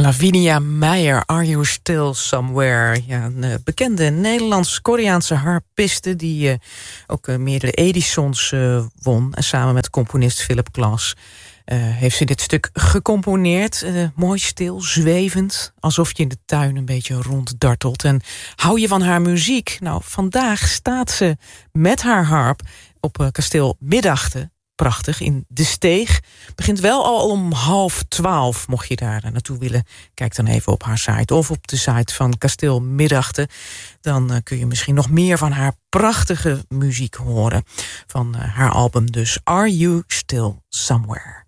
Lavinia Meijer, Are You Still Somewhere? Ja, een bekende Nederlands-Koreaanse harpiste die ook meerdere Edisons won. En samen met componist Philip Glass heeft ze dit stuk gecomponeerd. Mooi stil, zwevend, alsof je in de tuin een beetje ronddartelt. En hou je van haar muziek? Nou, vandaag staat ze met haar harp op kasteel Middachten. Prachtig, in De Steeg. Begint wel al om 11:30, mocht je daar naartoe willen. Kijk dan even op haar site of op de site van Kasteel Middachten. Dan kun je misschien nog meer van haar prachtige muziek horen. Van haar album dus Are You Still Somewhere?